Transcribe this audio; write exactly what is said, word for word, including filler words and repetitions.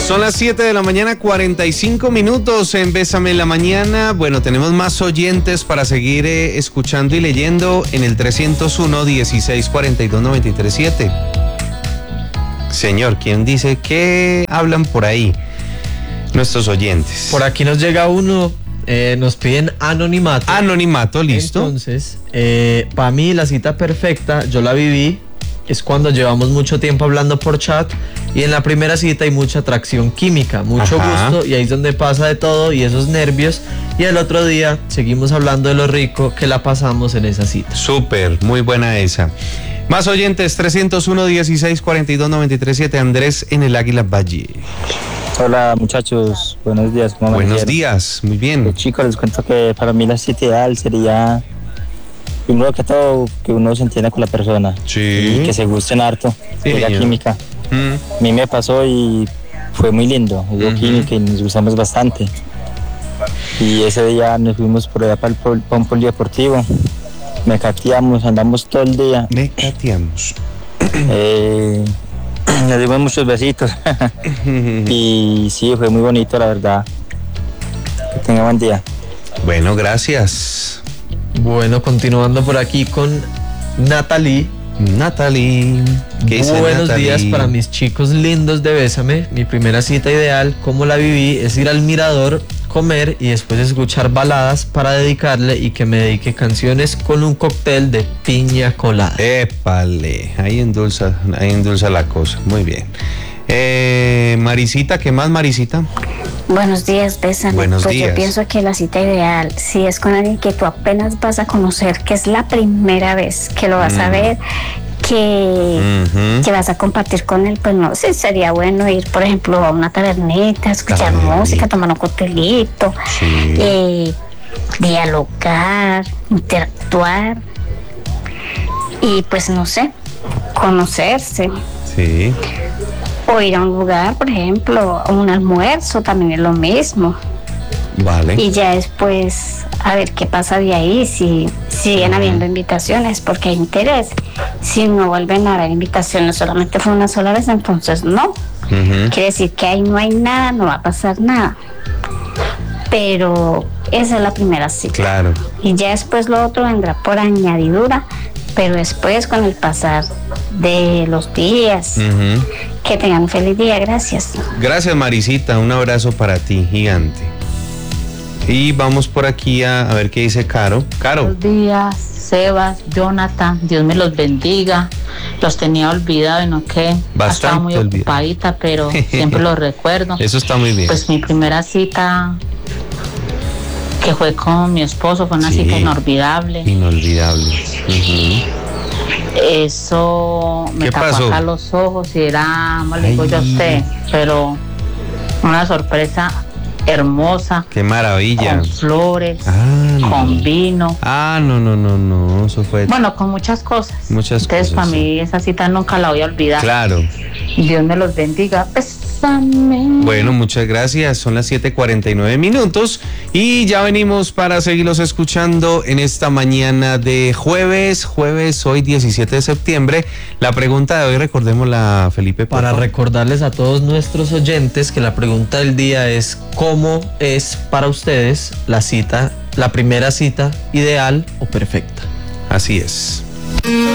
Son las siete de la mañana, cuarenta y cinco minutos en Bésame en la Mañana. Bueno, tenemos más oyentes para seguir eh, escuchando y leyendo en el trescientos uno, dieciséis cuarenta y dos, noventa y tres siete. Señor, ¿quién dice qué hablan por ahí nuestros oyentes? Por aquí nos llega uno, eh, nos piden anonimato. Anonimato, listo. Entonces, eh, para mí la cita perfecta, yo la viví, es cuando llevamos mucho tiempo hablando por chat y en la primera cita hay mucha atracción química, mucho Ajá. gusto y ahí es donde pasa de todo y esos nervios y el otro día seguimos hablando de lo rico que la pasamos en esa cita. Súper, muy buena esa. Más oyentes, trescientos uno, dieciséis cuarenta y dos, noventa y tres siete. Andrés en el Águila Valle. Hola muchachos, buenos días. ¿Cómo Buenos amanecieron? días, muy bien. Pues, chicos, les cuento que para mí la cita ideal sería, primero que todo, que uno se entienda con la persona. Sí. Y que se gusten harto, Sí, que la señor. química. Mm. A mí me pasó y fue muy lindo, hubo Ujú. química y nos gustamos bastante. Y ese día nos fuimos por allá para, el, pol- para un polideportivo, me cateamos, andamos todo el día, Me cateamos. eh, nos dimos muchos besitos y sí, fue muy bonito la verdad. Que tenga buen día. Bueno, gracias. Bueno, continuando por aquí con Natalie. Natalie. ¿Qué dice Buenos Natalie? días para mis chicos lindos de Bésame. Mi primera cita ideal, como la viví, es ir al mirador, comer y después escuchar baladas para dedicarle y que me dedique canciones con un cóctel de piña colada. Épale, ahí endulza, ahí endulza la cosa. Muy bien. Eh, Marisita, ¿qué más, Marisita? Buenos días, Bésame. Buenos pues días. yo pienso que la cita ideal, si es con alguien que tú apenas vas a conocer, que es la primera vez que lo vas Mm. a ver, que, Ujú. que vas a compartir con él, pues no sé, sería bueno ir, por ejemplo, a una tabernita, escuchar Tabernita. música, tomar un coctelito, Sí. eh, dialogar, interactuar y pues no sé, conocerse. Sí. O ir a un lugar, por ejemplo, a un almuerzo, también es lo mismo. Vale. Y ya después a ver qué pasa de ahí, si siguen habiendo invitaciones, porque hay interés. Si no vuelven a haber invitaciones, solamente fue una sola vez, entonces no. Ujú. Quiere decir que ahí no hay nada, no va a pasar nada. Pero esa es la primera cita. Claro. Y ya después lo otro vendrá por añadidura, pero después con el pasar de los días. Ujú. Que tengan un feliz día, gracias. Gracias, Marisita. Un abrazo para ti, gigante. Y vamos por aquí a, a ver qué dice Caro. Caro. Buenos días, Sebas, Jonathan, Dios me los bendiga. Los tenía olvidado y no que Bastante estaba muy olvidado. ocupadita, pero siempre los recuerdo. Eso está muy bien. Pues mi primera cita que fue con mi esposo fue una Sí. cita inolvidable. Inolvidable. Ujú. Eso me ¿Qué tapó pasó? acá los ojos y era, ¿cómo le digo yo a Ay. usted? Pero una sorpresa hermosa, Qué maravilla. con flores, Ah, no. con vino. Ah, no, no, no, no. Eso fue. Bueno, con muchas cosas. Muchas Entonces, cosas, para sí. mí, esa cita nunca la voy a olvidar. Claro. Dios me los bendiga. Bésame. Bueno, muchas gracias. Son las siete cuarenta y nueve minutos y ya venimos para seguirlos escuchando en esta mañana de jueves, jueves hoy diecisiete de septiembre. La pregunta de hoy, recordémosla, Felipe. por Para favor. recordarles a todos nuestros oyentes que la pregunta del día es ¿cómo es para ustedes la cita, la primera cita ideal o perfecta? Así es.